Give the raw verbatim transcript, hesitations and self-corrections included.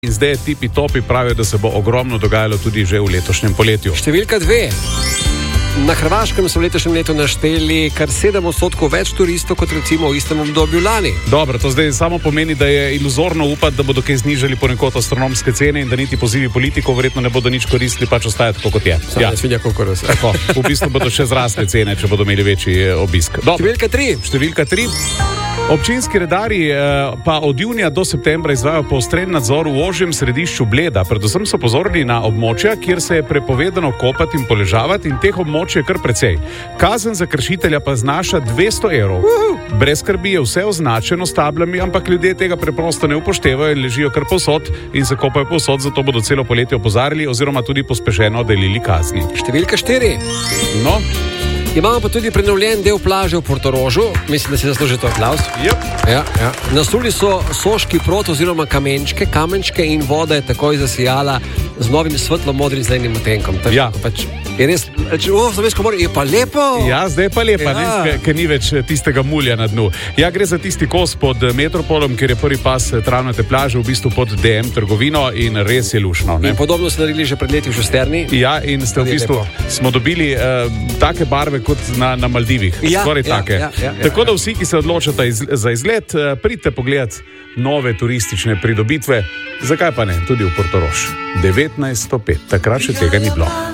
In zdaj tipi topi pravijo, da se bo ogromno dogajalo tudi že v letošnjem poletju. Številka dve. Na Hrvaškem so v letošnjem letu našteli kar sedem odstotkov več turistov kot recimo v istem obdobju lani. Dobro, to zdaj samo pomeni, da je iluzorno upati, da bodo kaj znižali ponekod astronomske cene in da niti pozivi politikov verjetno ne bodo nič koristili, pač ostaja tako kot je. Sam ja. Ne svinja kokoros. Tako, v bistvu bodo še zrasle cene, če bodo imeli večji obisk. Dobro. Številka tri. Številka tri. Občinski redarji pa od junija do septembra izvajajo poostren nadzor v ožjem središču Bleda. Predvsem so pozorni na območja, kjer se je prepovedano kopati in poležavati, in teh območij je kar precej. Kazen za kršitelja pa znaša dvesto evrov. Brez skrbi je vse označeno s tablami, ampak ljudje tega preprosto ne upoštevajo in ležijo kar povsod in se kopajo povsod, zato bodo celo poletje opozarjali oziroma tudi pospešeno delili kazni. Številka štiri. No. Imamo pa tudi prenovljen del plaže v Portorožu. Mislim, da si zasluži to aplavz. Yep. Ja, ja. Nasuli so soški prot oziroma kamenčke, kamenčke in voda je takoj zasijala z novim svetlo-modrim zelenim odtenkom. Ja. Pač je res, o, Slovensko morje je pa lepo. Ja, zdaj je pa lepa, ja. Ker ni več tistega mulja na dnu. Ja, gre za tisti kos pod Metropolom, kjer je prvi pas travnate plaže, v bistvu pod D M trgovino in res je lušno. Ne? In podobno so naredili že pred leti v Šusterni. Ja, in ste v bistvu smo dobili uh, take barve kot na, na Maldivih. Ja, skoraj ja, take. Ja, ja, ja, Tako da ja. vsi, ki se odločate iz, za izlet, uh, pridite pogledat nove turistične pridobitve. Zakaj pa ne? Tudi v Portorož. devetnajststo pet. Takrat še tega ni bilo.